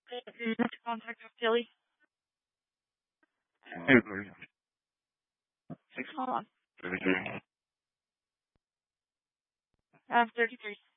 You have to contact Philly. Hold on. I have 33.